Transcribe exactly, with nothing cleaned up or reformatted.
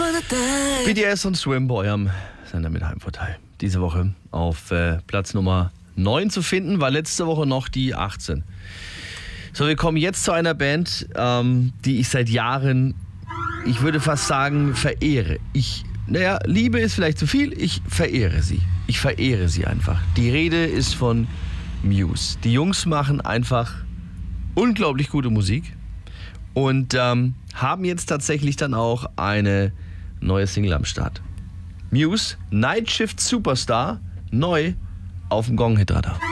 B D S und Swim bei eurem Sender mit Heimvorteil. Diese Woche auf äh, Platz Nummer neun zu finden, war letzte Woche noch die achtzehn. So, wir kommen jetzt zu einer Band, ähm, die ich seit Jahren, ich würde fast sagen, verehre. Ich, naja, Liebe ist vielleicht zu viel, ich verehre sie. Ich verehre sie einfach. Die Rede ist von Muse. Die Jungs machen einfach unglaublich gute Musik und ähm, haben jetzt tatsächlich dann auch eine neue Single am Start. Muse, Night Shift Superstar, neu auf dem Gong-Hit-Radar.